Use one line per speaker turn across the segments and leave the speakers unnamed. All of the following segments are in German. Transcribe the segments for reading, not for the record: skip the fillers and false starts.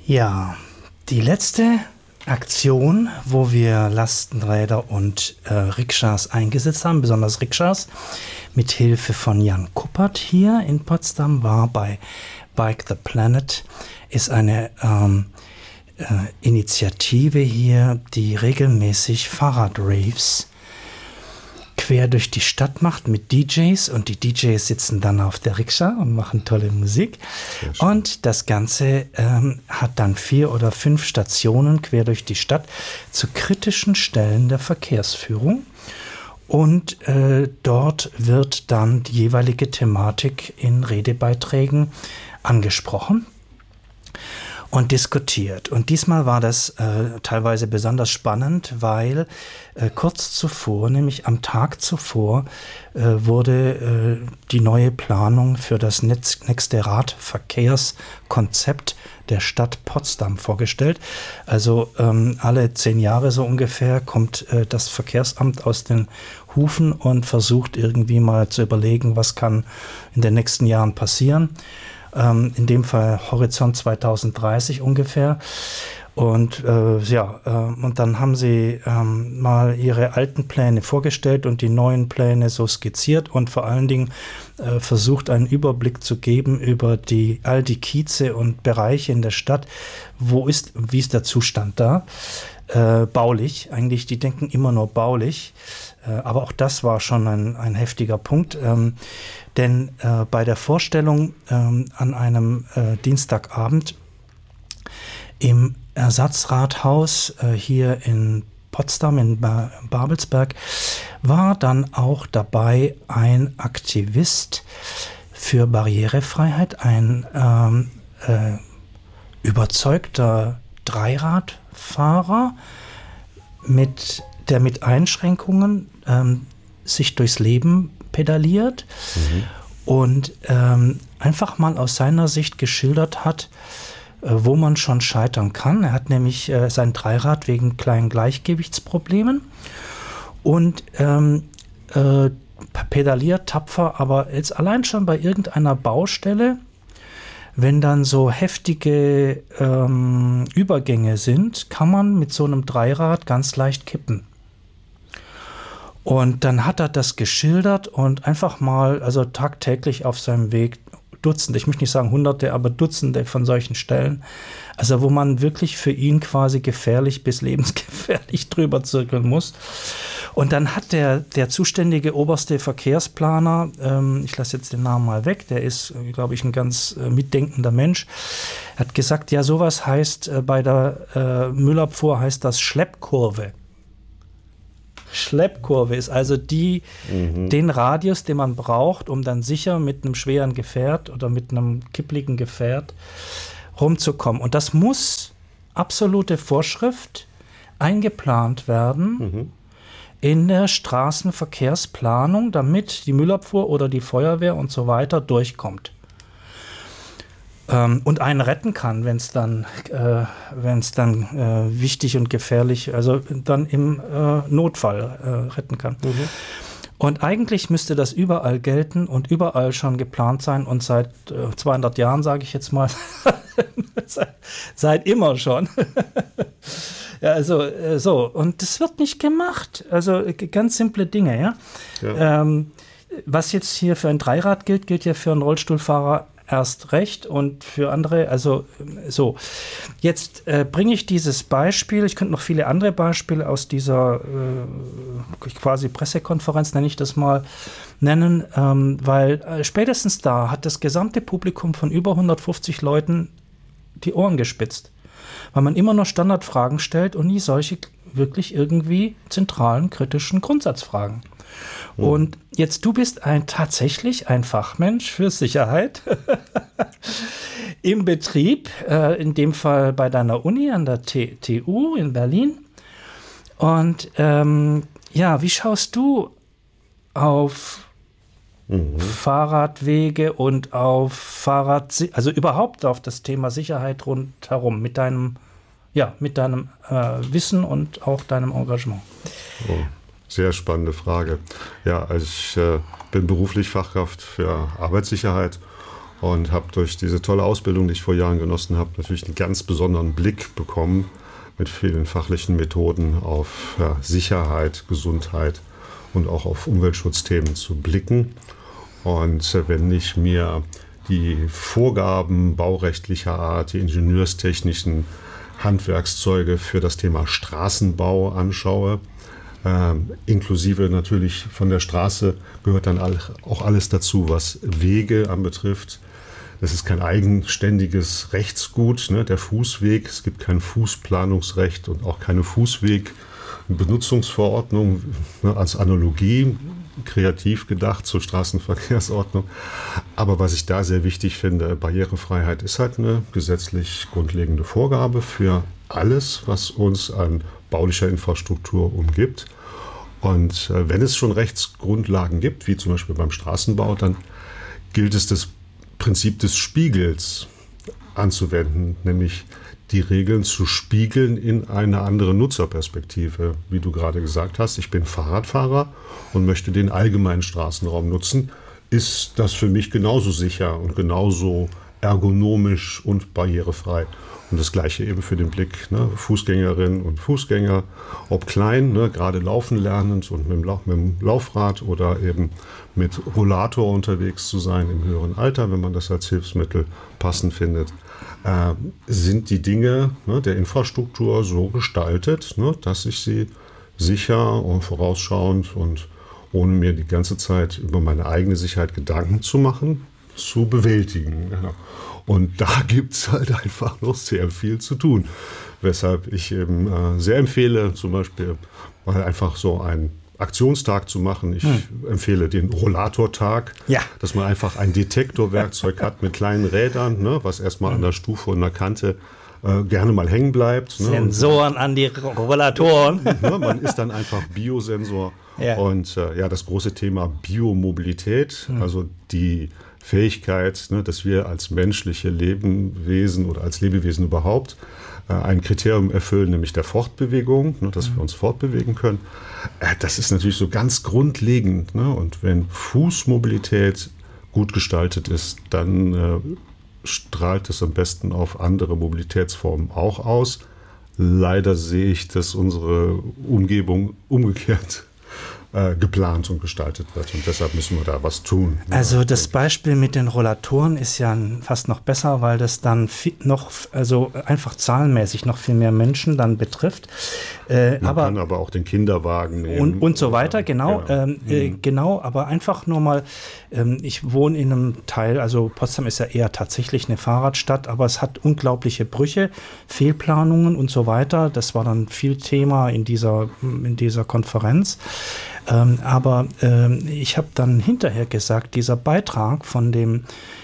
Ja, die letzte Aktion, wo wir Lastenräder und Rikschas eingesetzt haben, besonders Rikschas, mit Hilfe von Jan Kuppert hier in Potsdam, war bei Bike the Planet, ist eine Initiative hier, die regelmäßig Fahrradraves quer durch die Stadt macht mit DJs, und die DJs sitzen dann auf der Rikscha und machen tolle Musik. Und das Ganze hat dann 4 oder 5 Stationen quer durch die Stadt zu kritischen Stellen der Verkehrsführung. Und dort wird dann die jeweilige Thematik in Redebeiträgen angesprochen und diskutiert. Und diesmal war das teilweise besonders spannend, weil kurz zuvor, nämlich am Tag zuvor, wurde die neue Planung für das nächste Radverkehrskonzept der Stadt Potsdam vorgestellt. Also alle 10 Jahre so ungefähr kommt das Verkehrsamt aus den Hufen und versucht irgendwie mal zu überlegen, was kann in den nächsten Jahren passieren. In dem Fall Horizont 2030 ungefähr. Und und dann haben sie mal ihre alten Pläne vorgestellt und die neuen Pläne so skizziert und vor allen Dingen versucht, einen Überblick zu geben über all die Kieze und Bereiche in der Stadt. Wie ist der Zustand da? Baulich, eigentlich, die denken immer nur baulich. Aber auch das war schon ein heftiger Punkt. Denn bei der Vorstellung an einem Dienstagabend im Ersatzrathaus hier in Potsdam, in Babelsberg, war dann auch dabei ein Aktivist für Barrierefreiheit, ein überzeugter Dreiradfahrer, der mit Einschränkungen sich durchs Leben pedaliert und einfach mal aus seiner Sicht geschildert hat, wo man schon scheitern kann. Er hat nämlich sein Dreirad wegen kleinen Gleichgewichtsproblemen und pedaliert tapfer, aber jetzt allein schon bei irgendeiner Baustelle, wenn dann so heftige Übergänge sind, kann man mit so einem Dreirad ganz leicht kippen. Und dann hat er das geschildert und einfach mal, also tagtäglich auf seinem Weg Dutzende, ich möchte nicht sagen Hunderte, aber Dutzende von solchen Stellen, also wo man wirklich für ihn quasi gefährlich bis lebensgefährlich drüber zirkeln muss. Und dann hat der zuständige oberste Verkehrsplaner, ich lasse jetzt den Namen mal weg, der ist, glaube ich, ein ganz mitdenkender Mensch, hat gesagt, ja, sowas heißt, bei der Müllabfuhr heißt das Schleppkurve. Schleppkurve ist also den Radius, den man braucht, um dann sicher mit einem schweren Gefährt oder mit einem kippligen Gefährt rumzukommen. Und das muss absolute Vorschrift eingeplant werden in der Straßenverkehrsplanung, damit die Müllabfuhr oder die Feuerwehr und so weiter durchkommt. Und einen retten kann, wenn es dann wichtig und gefährlich, also dann im Notfall retten kann. Und eigentlich müsste das überall gelten und überall schon geplant sein und seit 200 Jahren, sage ich jetzt mal, seit immer schon. Ja, also so, und das wird nicht gemacht. Also ganz simple Dinge, ja. Was jetzt hier für ein Dreirad gilt ja für einen Rollstuhlfahrer erst recht und für andere, also so. Jetzt bringe ich dieses Beispiel, ich könnte noch viele andere Beispiele aus dieser quasi Pressekonferenz, nenne ich das mal, nennen, weil spätestens da hat das gesamte Publikum von über 150 Leuten die Ohren gespitzt, weil man immer noch Standardfragen stellt und nie solche wirklich irgendwie zentralen, kritischen Grundsatzfragen. Und jetzt, du bist tatsächlich ein Fachmensch für Sicherheit im Betrieb, in dem Fall bei deiner Uni an der TU in Berlin. Und wie schaust du auf Fahrradwege und auf also überhaupt auf das Thema Sicherheit rundherum mit deinem Wissen und auch deinem Engagement?
Sehr spannende Frage. Ja, also ich bin beruflich Fachkraft für Arbeitssicherheit und habe durch diese tolle Ausbildung, die ich vor Jahren genossen habe, natürlich einen ganz besonderen Blick bekommen mit vielen fachlichen Methoden auf Sicherheit, Gesundheit und auch auf Umweltschutzthemen zu blicken. Und wenn ich mir die Vorgaben baurechtlicher Art, die ingenieurstechnischen Handwerkszeuge für das Thema Straßenbau anschaue, inklusive natürlich von der Straße gehört dann auch alles dazu, was Wege anbetrifft. Das ist kein eigenständiges Rechtsgut, ne, der Fußweg. Es gibt kein Fußplanungsrecht und auch keine Fußwegbenutzungsverordnung, ne, als Analogie, kreativ gedacht zur Straßenverkehrsordnung. Aber was ich da sehr wichtig finde, Barrierefreiheit ist halt eine gesetzlich grundlegende Vorgabe für alles, was uns an baulicher Infrastruktur umgibt. Und wenn es schon Rechtsgrundlagen gibt, wie zum Beispiel beim Straßenbau, dann gilt es, das Prinzip des Spiegels anzuwenden, nämlich die Regeln zu spiegeln in eine andere Nutzerperspektive. Wie du gerade gesagt hast, ich bin Fahrradfahrer und möchte den allgemeinen Straßenraum nutzen. Ist das für mich genauso sicher und genauso ergonomisch und barrierefrei? Und das Gleiche eben für den Blick, ne? Fußgängerinnen und Fußgänger, ob klein, ne? Gerade laufen lernend und mit dem Laufrad oder eben mit Rollator unterwegs zu sein im höheren Alter, wenn man das als Hilfsmittel passend findet, sind die Dinge, ne, der Infrastruktur so gestaltet, ne, dass ich sie sicher und vorausschauend und ohne mir die ganze Zeit über meine eigene Sicherheit Gedanken zu machen, zu bewältigen. Ja. Und da gibt es halt einfach noch sehr viel zu tun. Weshalb ich eben sehr empfehle, zum Beispiel mal einfach so einen Aktionstag zu machen. Ich empfehle den Rollatortag, dass man einfach ein Detektorwerkzeug hat mit kleinen Rädern, ne, was erstmal an der Stufe und der Kante gerne mal hängen bleibt. Ne.
Sensoren an die Rollatoren.
Ne, man ist dann einfach Biosensor. Ja. Und das große Thema Biomobilität, also die Fähigkeit, ne, dass wir als menschliche Lebewesen oder als Lebewesen überhaupt ein Kriterium erfüllen, nämlich der Fortbewegung, ne, dass wir uns fortbewegen können. Das ist natürlich so ganz grundlegend. Ne? Und wenn Fußmobilität gut gestaltet ist, dann strahlt es am besten auf andere Mobilitätsformen auch aus. Leider sehe ich, dass unsere Umgebung umgekehrt geplant und gestaltet wird. Und deshalb müssen wir da was tun.
Also das Beispiel mit den Rollatoren ist ja fast noch besser, weil das dann einfach zahlenmäßig noch viel mehr Menschen dann betrifft.
Man kann aber auch den Kinderwagen nehmen.
Und so weiter, genau. Genau, aber einfach nur mal, ich wohne in einem Teil, also Potsdam ist ja eher tatsächlich eine Fahrradstadt, aber es hat unglaubliche Brüche, Fehlplanungen und so weiter. Das war dann viel Thema in dieser Konferenz. Aber ich habe dann hinterher gesagt, dieser Beitrag von dem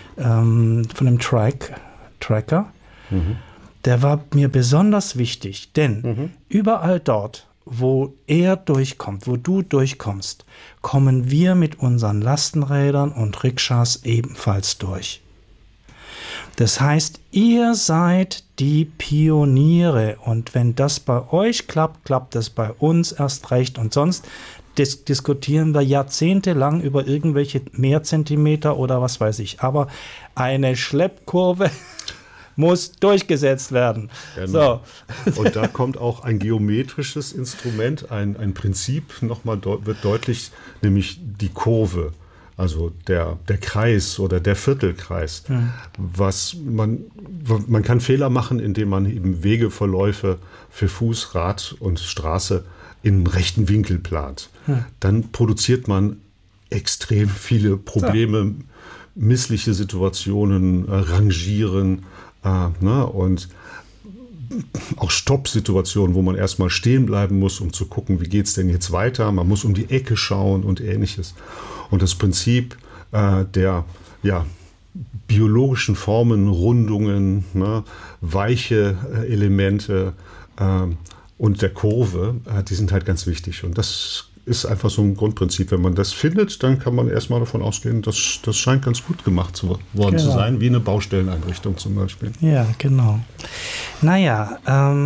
Tracker, der war mir besonders wichtig, denn überall dort, wo er durchkommt, wo du durchkommst, kommen wir mit unseren Lastenrädern und Rikschas ebenfalls durch. Das heißt, ihr seid die Pioniere und wenn das bei euch klappt, klappt das bei uns erst recht und sonst diskutieren wir jahrzehntelang über irgendwelche Mehrzentimeter oder was weiß ich. Aber eine Schleppkurve muss durchgesetzt werden.
Genau. So. Und da kommt auch ein geometrisches Instrument, ein Prinzip nochmal wird deutlich, nämlich die Kurve. Also der Kreis oder der Viertelkreis. Man kann Fehler machen, indem man eben Wegeverläufe für Fuß, Rad und Straße im rechten Winkel plant. Dann produziert man extrem viele Probleme, missliche Situationen, Rangieren, ne? Und auch Stoppsituationen, wo man erstmal stehen bleiben muss, um zu gucken, wie geht es denn jetzt weiter. Man muss um die Ecke schauen und Ähnliches. Und das Prinzip der biologischen Formen, Rundungen, ne, weiche Elemente und der Kurve, die sind halt ganz wichtig. Und das ist einfach so ein Grundprinzip. Wenn man das findet, dann kann man erstmal davon ausgehen, dass das scheint ganz gut gemacht worden zu sein, wie eine Baustelleneinrichtung zum Beispiel.
Ja, genau. Naja,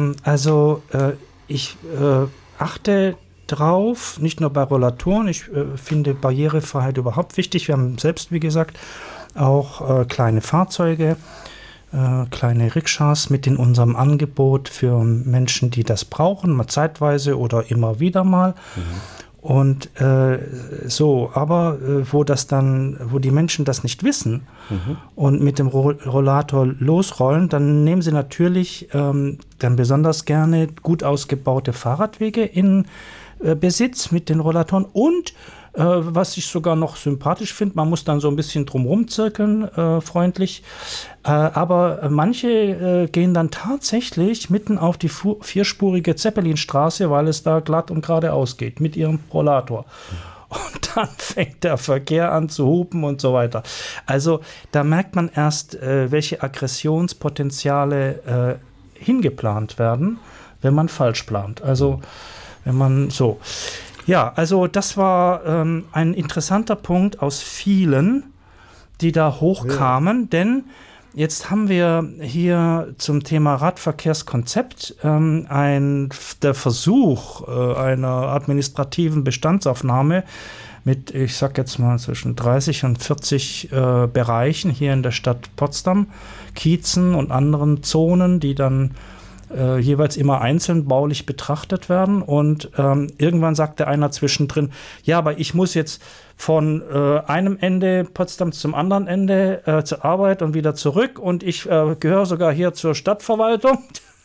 ich achte drauf, nicht nur bei Rollatoren, ich finde Barrierefreiheit überhaupt wichtig. Wir haben selbst, wie gesagt, auch kleine Fahrzeuge, kleine Rikschas mit in unserem Angebot für Menschen, die das brauchen, mal zeitweise oder immer wieder mal. Und aber wo die Menschen das nicht wissen und mit dem Rollator losrollen, dann nehmen sie natürlich dann besonders gerne gut ausgebaute Fahrradwege in Besitz mit den Rollatoren und was ich sogar noch sympathisch finde, man muss dann so ein bisschen drumherum zirkeln, freundlich. Aber manche gehen dann tatsächlich mitten auf die vierspurige Zeppelinstraße, weil es da glatt und geradeaus geht, mit ihrem Rollator. Und dann fängt der Verkehr an zu hupen und so weiter. Also da merkt man erst, welche Aggressionspotenziale hingeplant werden, wenn man falsch plant. Also wenn man so... Ja, also das war ein interessanter Punkt aus vielen, die da hochkamen, denn jetzt haben wir hier zum Thema Radverkehrskonzept der Versuch einer administrativen Bestandsaufnahme mit, ich sag jetzt mal, zwischen 30 und 40 Bereichen hier in der Stadt Potsdam, Kiezen und anderen Zonen, die dann jeweils immer einzeln baulich betrachtet werden und irgendwann sagte einer zwischendrin, ja, aber ich muss jetzt von einem Ende Potsdams zum anderen Ende zur Arbeit und wieder zurück und ich gehöre sogar hier zur Stadtverwaltung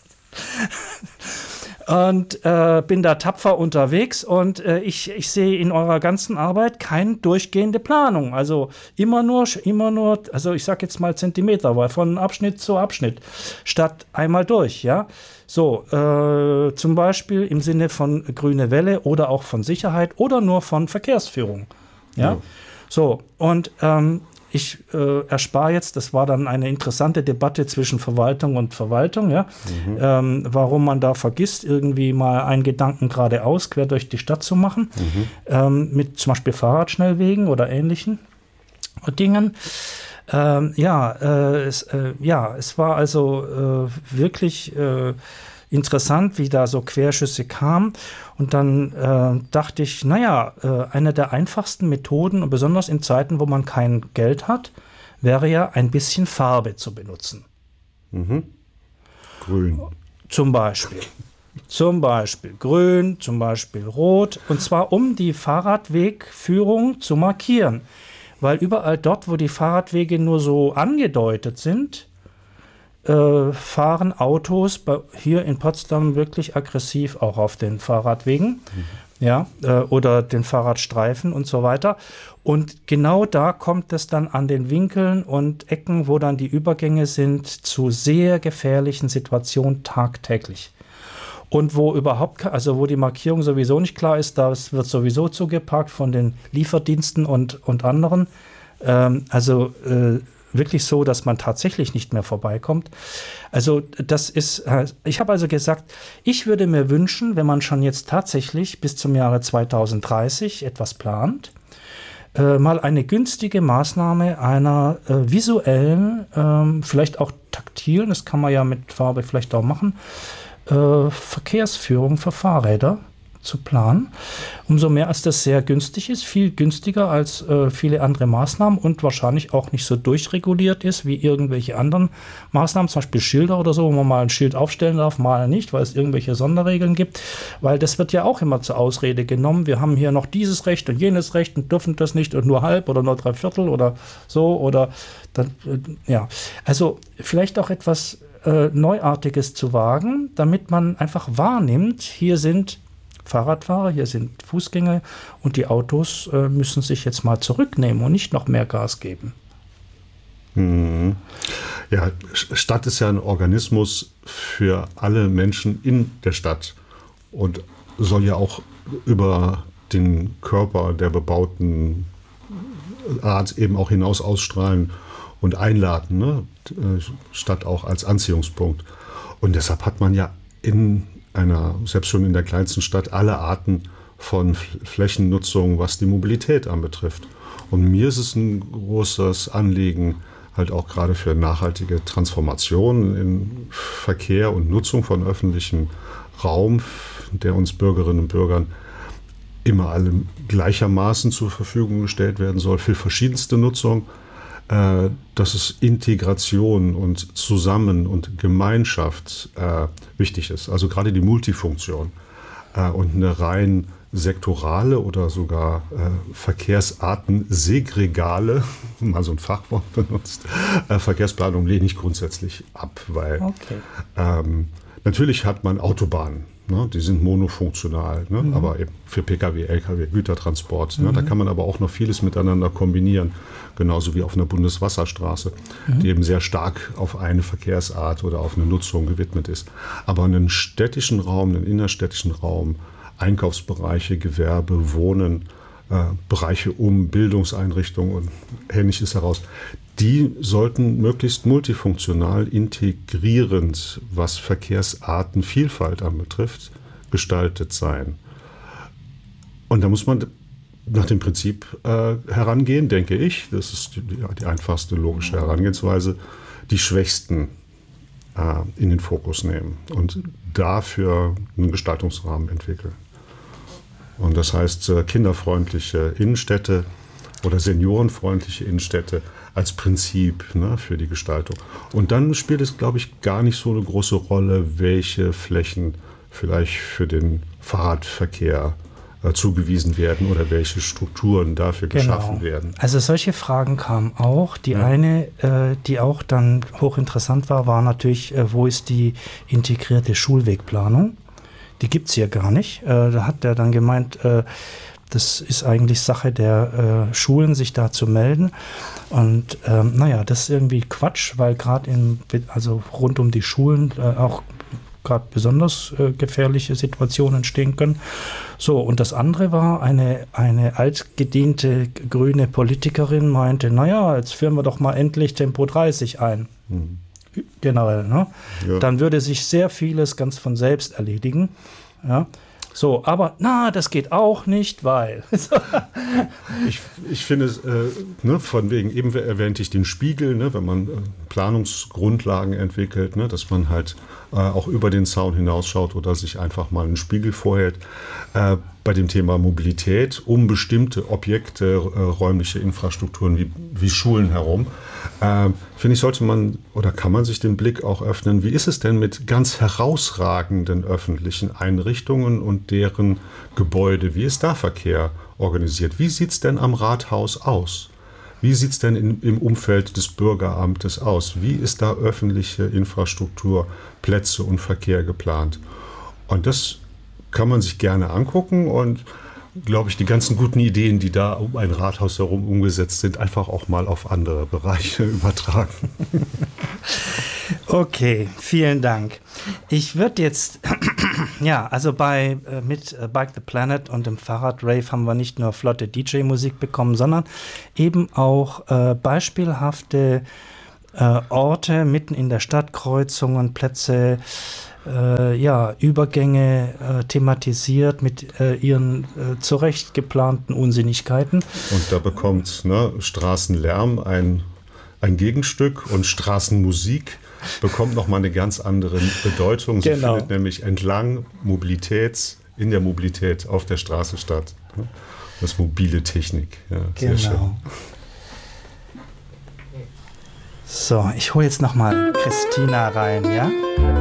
und bin da tapfer unterwegs und ich sehe in eurer ganzen Arbeit keine durchgehende Planung. Also immer nur, also ich sage jetzt mal Zentimeter, weil von Abschnitt zu Abschnitt statt einmal durch, ja. So, zum Beispiel im Sinne von grüne Welle oder auch von Sicherheit oder nur von Verkehrsführung, ja. So, und ich erspare jetzt, das war dann eine interessante Debatte zwischen Verwaltung und Verwaltung, ja, warum man da vergisst, irgendwie mal einen Gedanken geradeaus, quer durch die Stadt zu machen, mit zum Beispiel Fahrradschnellwegen oder ähnlichen Dingen. Es war also wirklich interessant, wie da so Querschüsse kamen. Und dann dachte ich, eine der einfachsten Methoden, und besonders in Zeiten, wo man kein Geld hat, wäre ja ein bisschen Farbe zu benutzen.
Grün.
Zum Beispiel grün, zum Beispiel rot. Und zwar um die Fahrradwegführung zu markieren. Weil überall dort, wo die Fahrradwege nur so angedeutet sind, fahren Autos hier in Potsdam wirklich aggressiv auch auf den Fahrradwegen, oder den Fahrradstreifen und so weiter. Und genau da kommt es dann an den Winkeln und Ecken, wo dann die Übergänge sind, zu sehr gefährlichen Situationen tagtäglich. Und wo wo die Markierung sowieso nicht klar ist, das wird sowieso zugeparkt von den Lieferdiensten und anderen. Wirklich so, dass man tatsächlich nicht mehr vorbeikommt. Also das ist, ich habe also gesagt, ich würde mir wünschen, wenn man schon jetzt tatsächlich bis zum Jahre 2030 etwas plant, mal eine günstige Maßnahme einer visuellen, vielleicht auch taktilen, das kann man ja mit Farbe vielleicht auch machen, Verkehrsführung für Fahrräder zu planen. Umso mehr als das sehr günstig ist, viel günstiger als viele andere Maßnahmen und wahrscheinlich auch nicht so durchreguliert ist wie irgendwelche anderen Maßnahmen, zum Beispiel Schilder oder so, wo man mal ein Schild aufstellen darf, mal nicht, weil es irgendwelche Sonderregeln gibt, weil das wird ja auch immer zur Ausrede genommen. Wir haben hier noch dieses Recht und jenes Recht und dürfen das nicht und nur halb oder nur 3/4 oder so oder dann, also vielleicht auch etwas Neuartiges zu wagen, damit man einfach wahrnimmt, hier sind Fahrradfahrer, hier sind Fußgänger und die Autos müssen sich jetzt mal zurücknehmen und nicht noch mehr Gas geben.
Ja, Stadt ist ja ein Organismus für alle Menschen in der Stadt und soll ja auch über den Körper der bebauten Art eben auch hinaus ausstrahlen und einladen, ne? Stadt auch als Anziehungspunkt. Und deshalb hat man ja selbst schon in der kleinsten Stadt, alle Arten von Flächennutzung, was die Mobilität anbetrifft. Und mir ist es ein großes Anliegen, halt auch gerade für nachhaltige Transformation in Verkehr und Nutzung von öffentlichem Raum, der uns Bürgerinnen und Bürgern immer alle gleichermaßen zur Verfügung gestellt werden soll, für verschiedenste Nutzung, dass es Integration und Zusammen- und Gemeinschaft wichtig ist. Also gerade die Multifunktion und eine rein sektorale oder sogar Verkehrsarten-segregale, mal so ein Fachwort benutzt, Verkehrsplanung lehne ich grundsätzlich ab, weil natürlich hat man Autobahnen, ne, die sind monofunktional, ne, aber eben für Pkw, Lkw, Gütertransport, ne, da kann man aber auch noch vieles miteinander kombinieren, genauso wie auf einer Bundeswasserstraße, die eben sehr stark auf eine Verkehrsart oder auf eine Nutzung gewidmet ist. Aber einen städtischen Raum, einen innerstädtischen Raum, Einkaufsbereiche, Gewerbe, Wohnen, Bereiche um Bildungseinrichtungen und Ähnliches heraus, die sollten möglichst multifunktional, integrierend, was Verkehrsartenvielfalt anbetrifft, gestaltet sein. Und da muss man nach dem Prinzip herangehen, denke ich, das ist die einfachste logische Herangehensweise, die Schwächsten in den Fokus nehmen und dafür einen Gestaltungsrahmen entwickeln. Und das heißt, kinderfreundliche Innenstädte oder seniorenfreundliche Innenstädte als Prinzip, ne, für die Gestaltung. Und dann spielt es, glaube ich, gar nicht so eine große Rolle, welche Flächen vielleicht für den Fahrradverkehr zugewiesen werden oder welche Strukturen dafür geschaffen werden.
Also solche Fragen kamen auch. Die eine, die auch dann hochinteressant war natürlich, wo ist die integrierte Schulwegplanung? Die gibt es hier gar nicht. Da hat der dann gemeint, das ist eigentlich Sache der Schulen, sich da zu melden. Und das ist irgendwie Quatsch, weil gerade rund um die Schulen auch gerade besonders gefährliche Situationen entstehen können. So, und das andere war, eine altgediente grüne Politikerin meinte, jetzt führen wir doch mal endlich Tempo 30 ein. Generell, ne? Ja. Dann würde sich sehr vieles ganz von selbst erledigen. Ja. So, aber das geht auch nicht, weil.
Ich finde es, von wegen, eben erwähnte ich den Spiegel, ne, wenn man Planungsgrundlagen entwickelt, ne, dass man halt auch über den Zaun hinausschaut oder sich einfach mal einen Spiegel vorhält. Bei dem Thema Mobilität um bestimmte Objekte, räumliche Infrastrukturen wie Schulen herum, finde ich, sollte man oder kann man sich den Blick auch öffnen. Wie ist es denn mit ganz herausragenden öffentlichen Einrichtungen und deren Gebäude? Wie ist da Verkehr organisiert? Wie sieht es denn am Rathaus aus? Wie sieht es denn im Umfeld des Bürgeramtes aus? Wie ist da öffentliche Infrastruktur, Plätze und Verkehr geplant? Und das kann man sich gerne angucken und, glaube ich, die ganzen guten Ideen, die da um ein Rathaus herum umgesetzt sind, einfach auch mal auf andere Bereiche übertragen.
Okay, vielen Dank. Ich würde jetzt, mit Bike the Planet und dem Fahrradrave haben wir nicht nur flotte DJ-Musik bekommen, sondern eben auch beispielhafte Orte mitten in der Stadt, Kreuzungen, Plätze, Übergänge thematisiert mit ihren zurecht geplanten Unsinnigkeiten.
Und da bekommt Straßenlärm ein Gegenstück und Straßenmusik bekommt nochmal eine ganz andere Bedeutung. Sie findet nämlich entlang in der Mobilität auf der Straße statt. Das mobile Technik. Ja, sehr schön.
So, ich hole jetzt nochmal Christina rein, ja?